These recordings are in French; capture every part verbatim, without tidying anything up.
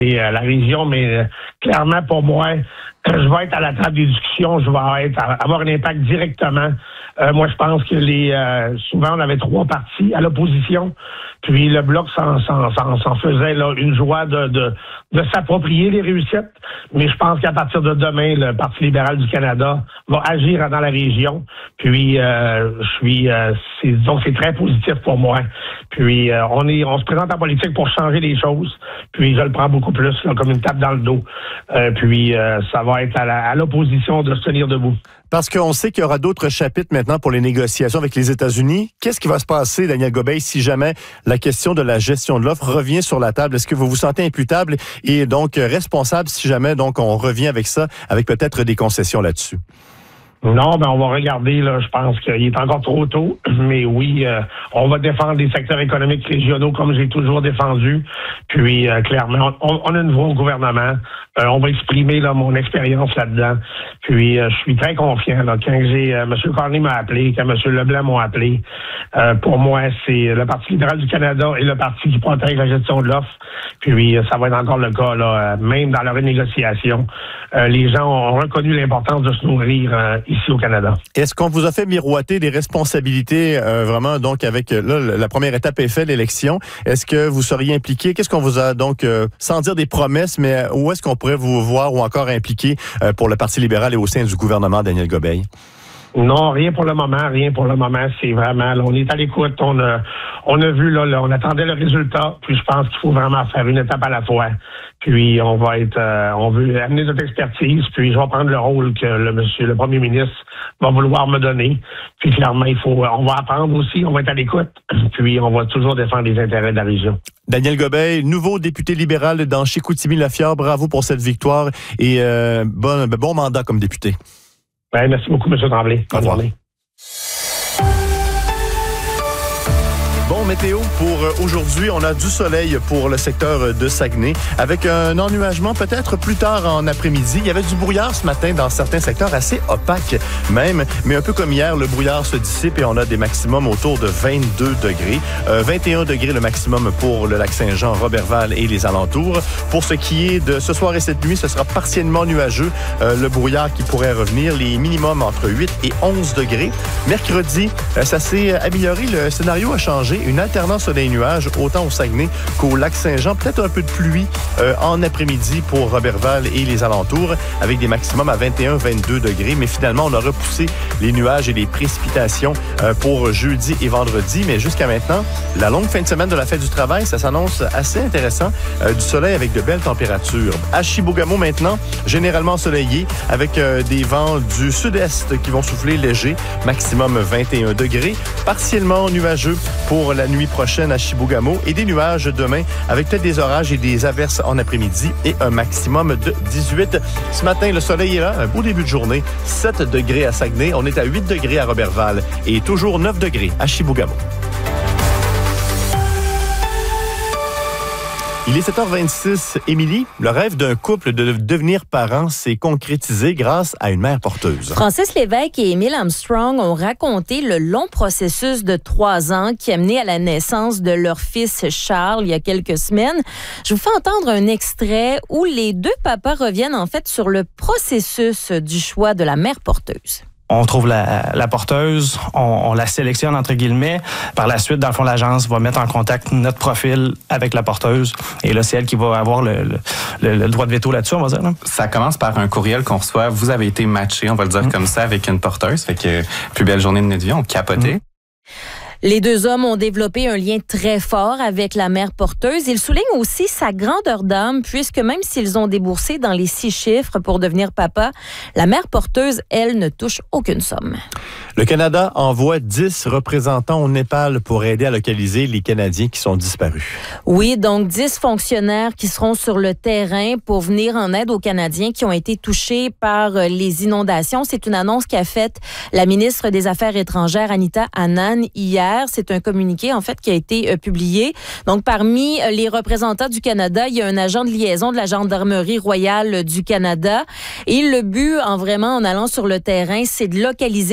et euh, la région, mais euh, clairement pour moi, je vais être à la table des discussions, je vais être avoir un impact directement. Euh, moi, je pense que les euh, souvent on avait trois partis à l'opposition, puis le Bloc s'en, s'en, s'en, s'en faisait là, une joie de, de, de s'approprier les réussites. Mais je pense qu'à partir de demain, le Parti libéral du Canada va agir dans la région. Puis euh, je suis euh, c'est, donc c'est très positif pour moi. Puis euh, on est on se présente en politique pour changer les choses. Puis je le prends beaucoup plus là, comme une tape dans le dos. Euh, puis euh, ça va être à, la, à l'opposition de se tenir debout. Parce qu'on sait qu'il y aura d'autres chapitres maintenant pour les négociations avec les États-Unis. Qu'est-ce qui va se passer, Daniel Gobeil, si jamais la question de la gestion de l'offre revient sur la table? Est-ce que vous vous sentez imputable et donc responsable si jamais donc on revient avec ça, avec peut-être des concessions là-dessus? Non, ben on va regarder, là, je pense qu'il est encore trop tôt, mais oui, euh, on va défendre les secteurs économiques régionaux comme j'ai toujours défendu. Puis euh, clairement, on, on a une voix au gouvernement. Euh, on va exprimer là mon expérience là-dedans. Puis euh, je suis très confiant. Là, quand j'ai euh, M. Carney m'a appelé, quand M. Leblanc m'a appelé, euh, pour moi, c'est le Parti libéral du Canada et le parti qui protège la gestion de l'offre. Puis euh, ça va être encore le cas, là, euh, même dans la renégociation. Euh, les gens ont reconnu l'importance de se nourrir euh, ici au Canada. Est-ce qu'on vous a fait miroiter des responsabilités euh, vraiment donc avec là la première étape est faite, l'élection. Est-ce que vous seriez impliqué? Qu'est-ce qu'on vous a donc euh, sans dire des promesses, mais où est-ce qu'on pourrait vous voir ou encore impliqué euh, pour le Parti libéral et au sein du gouvernement, Daniel Gobeil? Non, rien pour le moment, rien pour le moment. C'est vraiment, là, on est à l'écoute, on a, on a vu, là, là, on attendait le résultat, puis je pense qu'il faut vraiment faire une étape à la fois. Puis on va être, euh, on veut amener notre expertise, puis je vais prendre le rôle que le monsieur, le premier ministre va vouloir me donner. Puis clairement, il faut, on va apprendre aussi, on va être à l'écoute, puis on va toujours défendre les intérêts de la région. Daniel Gobeil, nouveau député libéral dans Chicoutimi-Lafière, bravo pour cette victoire et euh, bon, bon mandat comme député. Ben, merci beaucoup, M. Tremblay. Au revoir. Bon, météo pour aujourd'hui. On a du soleil pour le secteur de Saguenay avec un ennuagement peut-être plus tard en après-midi. Il y avait du brouillard ce matin dans certains secteurs assez opaques même, mais un peu comme hier, le brouillard se dissipe et on a des maximums autour de vingt-deux degrés. Euh, vingt et un degrés le maximum pour le lac Saint-Jean, Roberval et les alentours. Pour ce qui est de ce soir et cette nuit, ce sera partiellement nuageux. Euh, le brouillard qui pourrait revenir, les minimums entre huit et onze degrés. Mercredi, euh, ça s'est amélioré. Le scénario a changé. Une alternance soleil-nuage, autant au Saguenay qu'au lac Saint-Jean. Peut-être un peu de pluie euh, en après-midi pour Roberval et les alentours, avec des maximums à vingt et un à vingt-deux degrés. Mais finalement, on a repoussé les nuages et les précipitations euh, pour jeudi et vendredi. Mais jusqu'à maintenant, la longue fin de semaine de la fête du travail, ça s'annonce assez intéressant. Euh, du soleil avec de belles températures. À Chibougamau maintenant, généralement ensoleillé, avec euh, des vents du sud-est qui vont souffler léger, maximum vingt et un degrés. Partiellement nuageux pour la nuit prochaine à Chibougamau et des nuages demain avec peut-être des orages et des averses en après-midi et un maximum de dix-huit. Ce matin, le soleil est là, un beau début de journée. sept degrés à Saguenay, on est à huit degrés à Roberval et toujours neuf degrés à Chibougamau. Il est sept heures vingt-six. Émilie, le rêve d'un couple de devenir parent s'est concrétisé grâce à une mère porteuse. Francis Lévesque et Émile Armstrong ont raconté le long processus de trois ans qui a mené à la naissance de leur fils Charles il y a quelques semaines. Je vous fais entendre un extrait où les deux papas reviennent en fait sur le processus du choix de la mère porteuse. On trouve la, la porteuse, on, on la sélectionne entre guillemets. Par la suite, dans le fond, l'agence va mettre en contact notre profil avec la porteuse. Et là, c'est elle qui va avoir le, le, le, le droit de veto là-dessus, on va dire. Là. Ça commence par un courriel qu'on reçoit. Vous avez été matché, on va le dire mmh. comme ça, avec une porteuse. Fait que plus belle journée de notre vie, on capotait. Mmh. Les deux hommes ont développé un lien très fort avec la mère porteuse. Ils soulignent aussi sa grandeur d'âme, puisque même s'ils ont déboursé dans les six chiffres pour devenir papa, la mère porteuse, elle, ne touche aucune somme. Le Canada envoie dix représentants au Népal pour aider à localiser les Canadiens qui sont disparus. Oui, donc dix fonctionnaires qui seront sur le terrain pour venir en aide aux Canadiens qui ont été touchés par les inondations. C'est une annonce qu'a faite la ministre des Affaires étrangères, Anita Anand, hier. C'est un communiqué, en fait, qui a été euh, publié. Donc, parmi les représentants du Canada, il y a un agent de liaison de la Gendarmerie royale du Canada. Et le but, en vraiment, en allant sur le terrain, c'est de localiser les Canadiens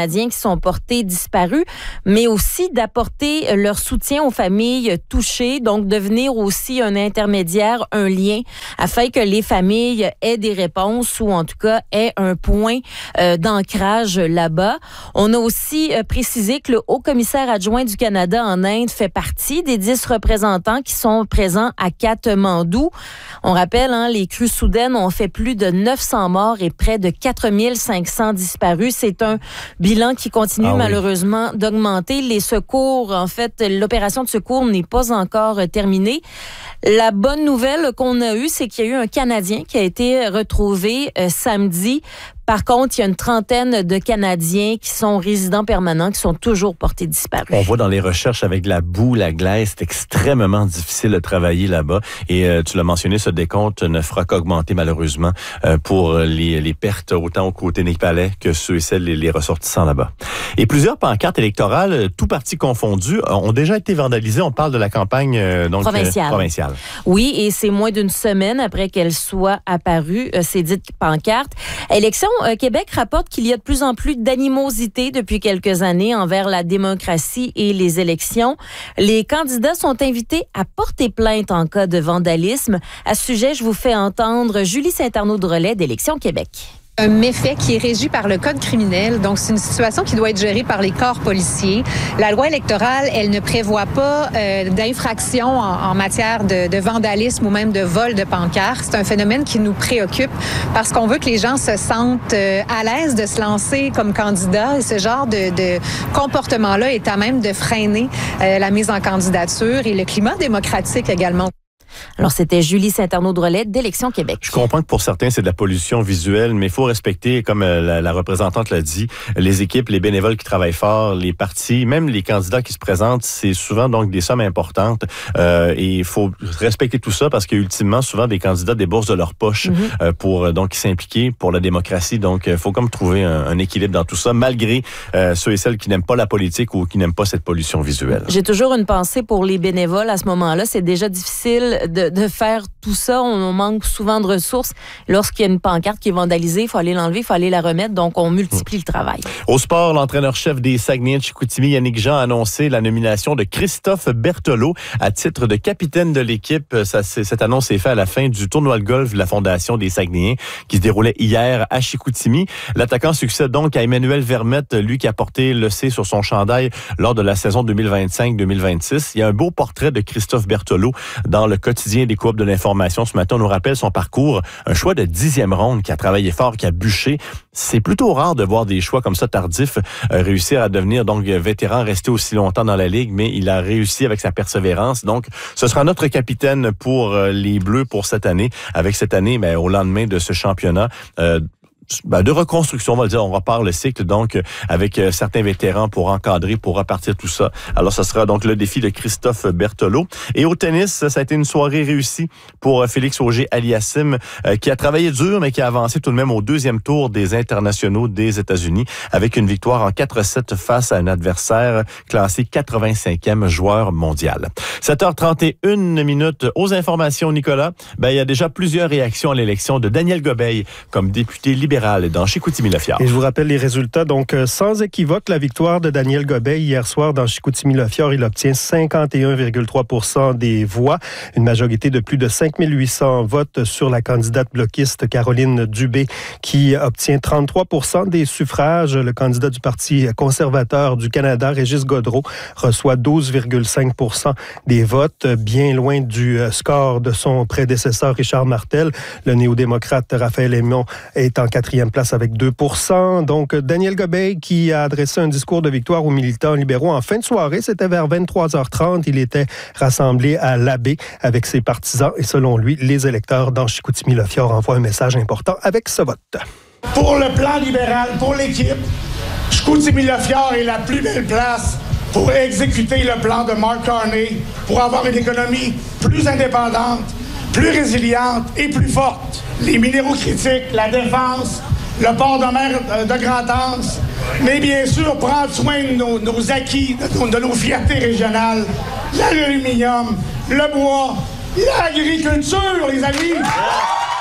Canadiens qui sont portés disparus, mais aussi d'apporter leur soutien aux familles touchées, donc devenir aussi un intermédiaire, un lien, afin que les familles aient des réponses ou en tout cas aient un point euh, d'ancrage là-bas. On a aussi euh, précisé que le haut-commissaire adjoint du Canada en Inde fait partie des dix représentants qui sont présents à Katmandou. On rappelle, hein, les crues soudaines ont fait plus de neuf cents morts et près de quatre mille cinq cents disparus. C'est un bilan qui continue ah oui. malheureusement d'augmenter. Les secours, en fait, l'opération de secours n'est pas encore terminée. La bonne nouvelle qu'on a eue, c'est qu'il y a eu un Canadien qui a été retrouvé euh, samedi. Par contre, il y a une trentaine de Canadiens qui sont résidents permanents, qui sont toujours portés disparus. On voit dans les recherches avec la boue, la glace, c'est extrêmement difficile de travailler là-bas. Et euh, tu l'as mentionné, ce décompte ne fera qu'augmenter malheureusement euh, pour les, les pertes autant au côté népalais que ceux et celles, les, les ressortissants là-bas. Et plusieurs pancartes électorales, tout partis confondus, ont déjà été vandalisées. On parle de la campagne euh, donc, provinciale. Euh, provinciale. Oui, et c'est moins d'une semaine après qu'elle soit apparue, euh, ces dites pancartes. Élection euh, Québec rapporte qu'il y a de plus en plus d'animosité depuis quelques années envers la démocratie et les élections. Les candidats sont invités à porter plainte en cas de vandalisme. À ce sujet, je vous fais entendre Julie Saint-Arnaud-Drolet d'Élection Québec. Un méfait qui est régi par le code criminel. Donc, c'est une situation qui doit être gérée par les corps policiers. La loi électorale, elle ne prévoit pas euh, d'infraction en, en matière de, de vandalisme ou même de vol de pancartes. C'est un phénomène qui nous préoccupe parce qu'on veut que les gens se sentent euh, à l'aise de se lancer comme candidat. Et ce genre de, de comportement-là est à même de freiner euh, la mise en candidature et le climat démocratique également. Alors, c'était Julie Saint-Arnaud-Drolet d'Élection Québec. Je comprends que pour certains, c'est de la pollution visuelle, mais il faut respecter, comme la, la représentante l'a dit, les équipes, les bénévoles qui travaillent fort, les partis, même les candidats qui se présentent, c'est souvent donc des sommes importantes. Euh, et il faut respecter tout ça parce qu'ultimement, souvent, des candidats déboursent de leur poche mm-hmm. euh, pour donc s'impliquer pour la démocratie. Donc, il faut comme trouver un, un équilibre dans tout ça, malgré euh, ceux et celles qui n'aiment pas la politique ou qui n'aiment pas cette pollution visuelle. J'ai toujours une pensée pour les bénévoles à ce moment-là. C'est déjà difficile De, de faire tout ça. On manque souvent de ressources. Lorsqu'il y a une pancarte qui est vandalisée, il faut aller l'enlever, il faut aller la remettre. Donc, on multiplie le travail. Au sport, l'entraîneur-chef des Saguenayens de Chicoutimi, Yannick Jean, a annoncé la nomination de Christophe Berthelot à titre de capitaine de l'équipe. Ça, cette annonce est faite à la fin du tournoi de golf de la Fondation des Saguenayens qui se déroulait hier à Chicoutimi. L'attaquant succède donc à Emmanuel Vermette, lui qui a porté le C sur son chandail lors de la saison deux mille vingt-cinq deux mille vingt-six. Il y a un beau portrait de Christophe Berthelot dans le quotidien des coupes de l'information. Ce matin, on nous rappelle son parcours. Un choix de dixième ronde qui a travaillé fort, qui a bûché. C'est plutôt rare de voir des choix comme ça tardifs euh, réussir à devenir donc vétéran, rester aussi longtemps dans la Ligue, mais il a réussi avec sa persévérance. Donc, ce sera notre capitaine pour euh, les Bleus pour cette année. Avec cette année, ben, au lendemain de ce championnat, euh, Ben de reconstruction, on va le dire, on repart le cycle donc avec euh, certains vétérans pour encadrer, pour repartir tout ça. Alors, ce sera donc le défi de Christophe Berthelot. Et au tennis, ça a été une soirée réussie pour Félix Auger-Aliassime euh, qui a travaillé dur, mais qui a avancé tout de même au deuxième tour des internationaux des États-Unis avec une victoire en quatre sept face à un adversaire classé quatre-vingt-cinquième joueur mondial. sept heures trente et une minutes aux informations, Nicolas. Ben, il y a déjà plusieurs réactions à l'élection de Daniel Gobeil comme député libéral dans Chicoutimi-Le-Fjord. Et je vous rappelle les résultats. Donc, sans équivoque, la victoire de Daniel Gobeil hier soir dans Chicoutimi-Le-Fjord. Il obtient cinquante et un virgule trois pour cent des voix, une majorité de plus de cinq mille huit cents votes sur la candidate bloquiste Caroline Dubé qui obtient trente-trois pour cent des suffrages. Le candidat du Parti conservateur du Canada, Régis Gaudreault, reçoit douze virgule cinq pour cent des votes, bien loin du score de son prédécesseur Richard Martel. Le néo-démocrate Raphaël Aymon est en quatrième place avec deux pour cent. Donc, Daniel Gobeil qui a adressé un discours de victoire aux militants libéraux en fin de soirée. C'était vers vingt-trois heures trente. Il était rassemblé à l'Abbé avec ses partisans. Et selon lui, les électeurs dans Chicoutimi-Le-Fjord envoient un message important avec ce vote. Pour le plan libéral, pour l'équipe, Chicoutimi-Le-Fjord est la plus belle place pour exécuter le plan de Mark Carney, pour avoir une économie plus indépendante, plus résiliente et plus forte. Les minéraux critiques, la défense, le port de mer de Grande-Anse, mais bien sûr prendre soin de nos, nos acquis, de nos, de nos fiertés régionales, l'aluminium, le bois, l'agriculture, les amis.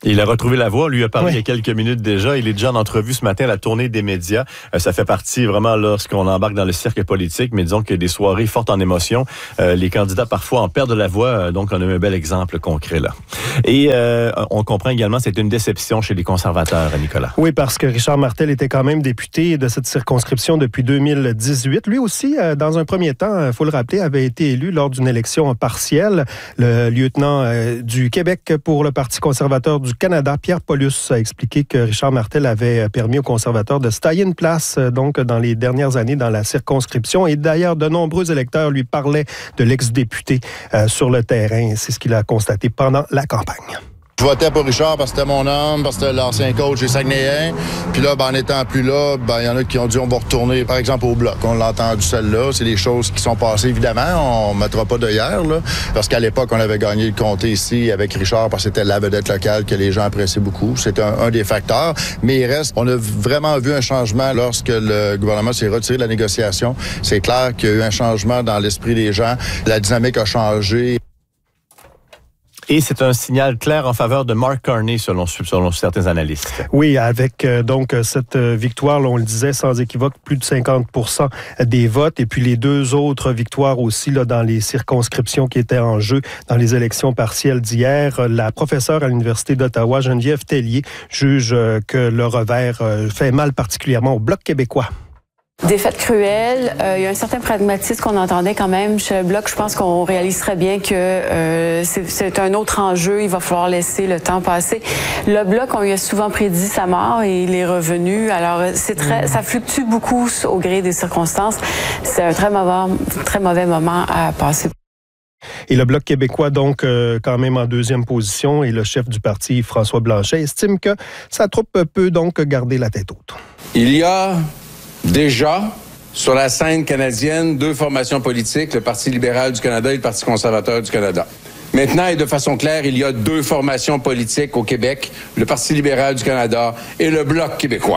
Il a retrouvé la voix. On lui a parlé oui. il y a quelques minutes déjà. Il est déjà en entrevue ce matin à la tournée des médias. Euh, ça fait partie vraiment lorsqu'on embarque dans le cirque politique, mais disons qu'il y a des soirées fortes en émotion. Euh, les candidats parfois en perdent la voix, euh, donc on a un bel exemple concret là. Et euh, on comprend également que c'est une déception chez les conservateurs, Nicolas. Oui, parce que Richard Martel était quand même député de cette circonscription depuis deux mille dix-huit. Lui aussi, euh, dans un premier temps, il faut le rappeler, avait été élu lors d'une élection partielle. Le lieutenant euh, du Québec pour le Parti conservateur du Canada, Pierre Paulus, a expliqué que Richard Martel avait permis aux conservateurs de se tailler une place donc dans les dernières années dans la circonscription. Et d'ailleurs, de nombreux électeurs lui parlaient de l'ex-député euh, sur le terrain. C'est ce qu'il a constaté pendant la campagne. Je votais pour Richard parce que c'était mon homme, parce que c'était l'ancien coach des Saguenayens. Puis là, ben, en étant plus là, ben, il y en a qui ont dit on va retourner, par exemple, au bloc. On l'a entendu celle-là. C'est des choses qui sont passées, évidemment. On ne mettra pas de hier, là. Parce qu'à l'époque, on avait gagné le comté ici avec Richard parce que c'était la vedette locale que les gens appréciaient beaucoup. C'était un, un des facteurs. Mais il reste, on a vraiment vu un changement lorsque le gouvernement s'est retiré de la négociation. C'est clair qu'il y a eu un changement dans l'esprit des gens. La dynamique a changé. Et c'est un signal clair en faveur de Mark Carney, selon, selon certains analystes. Oui, avec euh, donc cette victoire, là, on le disait, sans équivoque, plus de cinquante pour cent des votes. Et puis les deux autres victoires aussi là, dans les circonscriptions qui étaient en jeu dans les élections partielles d'hier. La professeure à l'Université d'Ottawa, Geneviève Tellier, juge euh, que le revers euh, fait mal particulièrement au Bloc québécois. Défaite cruelle. Euh, il y a un certain pragmatisme qu'on entendait quand même chez le Bloc. Je pense qu'on réalise très bien que euh, c'est, c'est un autre enjeu. Il va falloir laisser le temps passer. Le Bloc, on lui a souvent prédit sa mort et il est revenu. Alors, c'est très, ça fluctue beaucoup au gré des circonstances. C'est un très mauvais, très mauvais moment à passer. Et le Bloc québécois, donc, euh, quand même en deuxième position. Et le chef du parti, François Blanchet, estime que sa troupe peut donc garder la tête haute. Il y a déjà, sur la scène canadienne, deux formations politiques, le Parti libéral du Canada et le Parti conservateur du Canada. Maintenant, et de façon claire, il y a deux formations politiques au Québec, le Parti libéral du Canada et le Bloc québécois.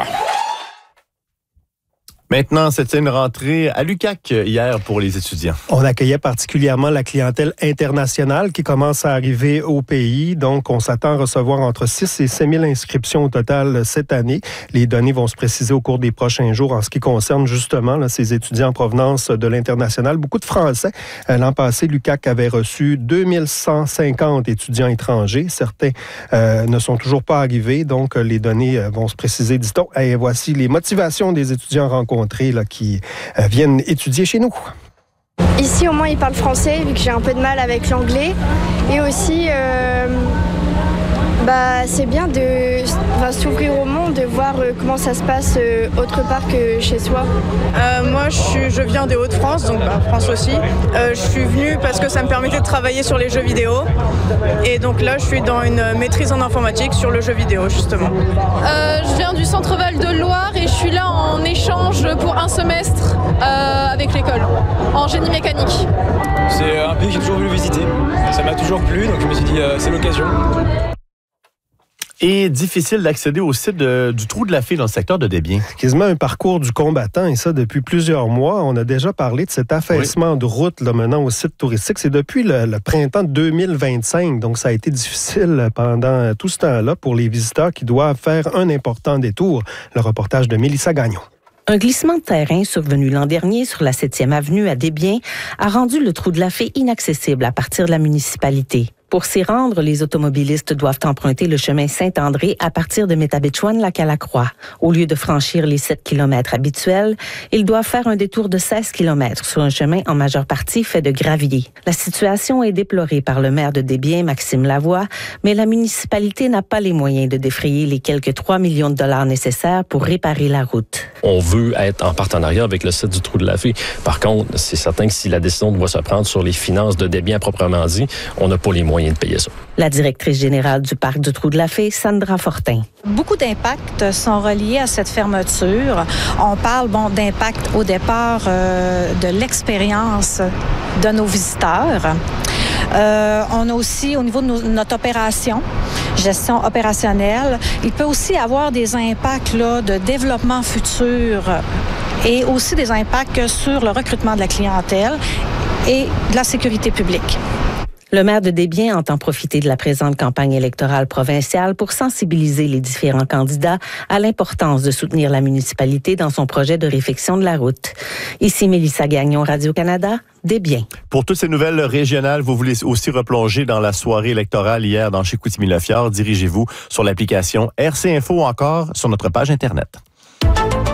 Maintenant, c'était une rentrée à l'U Q A C hier pour les étudiants. On accueillait particulièrement la clientèle internationale qui commence à arriver au pays. Donc, on s'attend à recevoir entre six et sept mille inscriptions au total cette année. Les données vont se préciser au cours des prochains jours en ce qui concerne justement là, ces étudiants en provenance de l'international. Beaucoup de Français. L'an passé, l'U Q A C avait reçu deux mille cent cinquante étudiants étrangers. Certains euh, ne sont toujours pas arrivés. Donc, les données vont se préciser, dit-on. Et voici les motivations des étudiants rencontrés. Là, qui euh, viennent étudier chez nous. Ici, au moins, ils parlent français, vu que j'ai un peu de mal avec l'anglais. Et aussi, euh, bah, c'est bien de enfin, s'ouvrir au monde, de voir euh, comment ça se passe euh, autre part que chez soi. Euh, moi, je, suis, je viens des Hauts-de-France, donc bah, France aussi. Euh, je suis venue parce que ça me permettait de travailler sur les jeux vidéo. Et donc là, je suis dans une maîtrise en informatique sur le jeu vidéo, justement. Euh, je viens du Centre-Val de Loire et je suis là en échange pour un semestre euh, avec l'école, en génie mécanique. C'est un pays que j'ai toujours voulu visiter. Ça m'a toujours plu, donc je me suis dit euh, c'est l'occasion. Et difficile d'accéder au site de, du Trou de la Fée dans le secteur de Desbiens. Quasiment un parcours du combattant, et ça depuis plusieurs mois. On a déjà parlé de cet affaissement oui. de route là, menant au site touristique. C'est depuis le, le printemps deux mille vingt-cinq, donc ça a été difficile pendant tout ce temps-là pour les visiteurs qui doivent faire un important détour. Le reportage de Mélissa Gagnon. Un glissement de terrain survenu l'an dernier sur la septième avenue à Desbiens a rendu le Trou de la Fée inaccessible à partir de la municipalité. Pour s'y rendre, les automobilistes doivent emprunter le chemin Saint-André à partir de Métabetchouan-Lac-à-la-Croix. Au lieu de franchir les sept kilomètres habituels, ils doivent faire un détour de seize kilomètres sur un chemin en majeure partie fait de gravier. La situation est déplorée par le maire de Desbiens, Maxime Lavoie, mais la municipalité n'a pas les moyens de défrayer les quelques trois millions de dollars nécessaires pour réparer la route. On veut être en partenariat avec le site du Trou de la Fée. Par contre, c'est certain que si la décision doit se prendre sur les finances de Desbiens proprement dit, on n'a pas les moyens de payer ça. La directrice générale du parc du Trou de la Fée, Sandra Fortin. Beaucoup d'impacts sont reliés à cette fermeture. On parle bon, d'impact au départ euh, de l'expérience de nos visiteurs. Euh, on a aussi, au niveau de nos, notre opération, gestion opérationnelle, il peut aussi avoir des impacts là, de développement futur et aussi des impacts sur le recrutement de la clientèle et de la sécurité publique. Le maire de Desbiens entend profiter de la présente campagne électorale provinciale pour sensibiliser les différents candidats à l'importance de soutenir la municipalité dans son projet de réfection de la route. Ici Mélissa Gagnon, Radio-Canada, Desbiens. Pour toutes ces nouvelles régionales, vous voulez aussi replonger dans la soirée électorale hier dans Chicoutimi-Le Fjord, dirigez-vous sur l'application R C Info ou encore sur notre page Internet.